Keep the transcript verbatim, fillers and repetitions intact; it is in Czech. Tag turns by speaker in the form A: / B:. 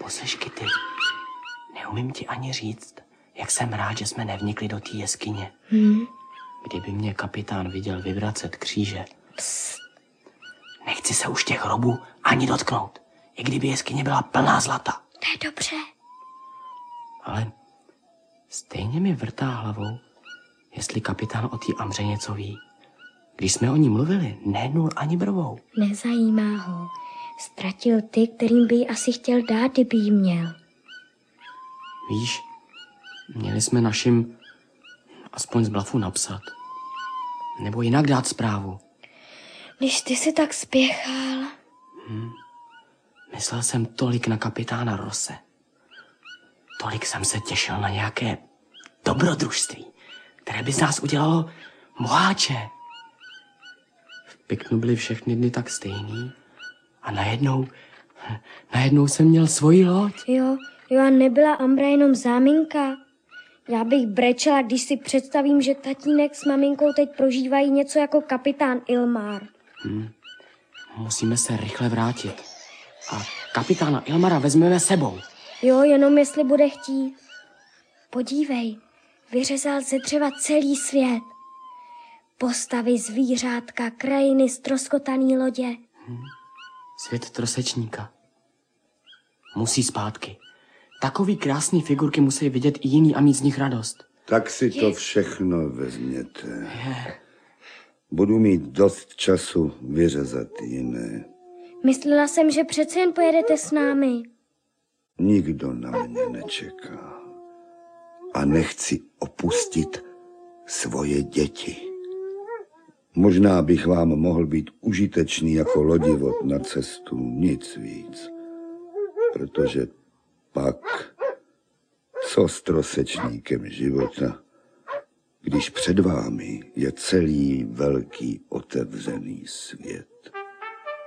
A: Poslyš, Kitty, neumím ti ani říct, jak jsem rád, že jsme nevnikli do té jeskyně.
B: Hmm?
A: Kdyby mě kapitán viděl vyvracet kříže.
B: Psst.
A: Nechci se už těch hrobů ani dotknout, i kdyby jeskyně byla plná zlata.
B: To je dobře.
A: Ale stejně mi vrtá hlavou, jestli kapitán o té Amře něco ví. Když jsme o ní mluvili, nehnul ani brvou.
B: Nezajímá ho. Ztratil ty, kterým by ji asi chtěl dát, kdyby jí měl.
A: Víš, měli jsme našim aspoň z blafu napsat. Nebo jinak dát zprávu.
B: Když ty si tak spěchal.
A: Hmm. Myslel jsem tolik na kapitána Rose. Tolik jsem se těšil na nějaké dobrodružství, které by z nás udělalo boháče. V Piknu byly všechny dny tak stejný a najednou, najednou jsem měl svoji loď.
B: Jo, jo a nebyla Ambra jenom záminka. Já bych brečela, když si představím, že tatínek s maminkou teď prožívají něco jako kapitán Ilmar.
A: Hmm. Musíme se rychle vrátit. A kapitána Ilmara vezmeme sebou.
B: Jo, jenom jestli bude chtít. Podívej, vyřezal ze dřeva celý svět. Postavy, zvířátka, krajiny, ztroskotaný lodě.
A: Hmm. Svět trosečníka. Musí zpátky. Takový krásný figurky musí vidět i jiný a mít z nich radost.
C: Tak si to všechno vezměte. Budu mít dost času vyřezat jiné.
B: Myslela jsem, že přece jen pojedete s námi.
C: Nikdo na mě nečeká. A nechci opustit svoje děti. Možná bych vám mohl být užitečný jako lodivod na cestu, nic víc. Protože pak, co s trosečníkem života, když před vámi je celý velký otevřený svět.